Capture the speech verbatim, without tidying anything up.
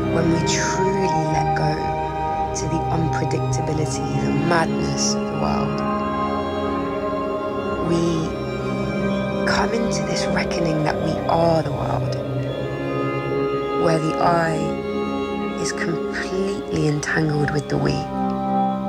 when we truly let go to the unpredictability, the madness of the world, we come into this reckoning that we are the world, where the I is completely entangled with the we.